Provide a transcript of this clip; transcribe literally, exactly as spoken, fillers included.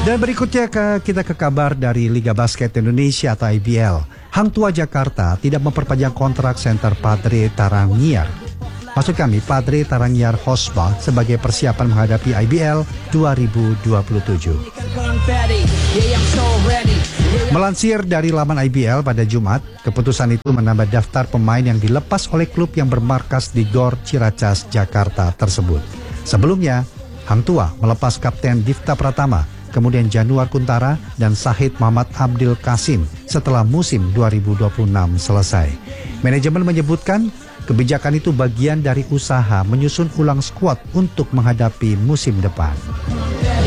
Dan berikutnya ke, kita ke kabar dari Liga Basket Indonesia atau I B L. Hang Tua Jakarta tidak memperpanjang kontrak center Padre Tarangiar. Maksud kami Padre Tarangiar Hosba sebagai persiapan menghadapi I B L dua ribu dua puluh tujuh. Melansir dari laman I B L pada Jumat, keputusan itu menambah daftar pemain yang dilepas oleh klub yang bermarkas di Gor Ciracas, Jakarta tersebut. Sebelumnya, Hang Tua melepas Kapten Difta Pratama, kemudian Januar Kuntara dan Sahid Muhammad Abdil Kasim setelah musim dua ribu dua puluh enam selesai. Manajemen menyebutkan kebijakan itu bagian dari usaha menyusun ulang skuad untuk menghadapi musim depan.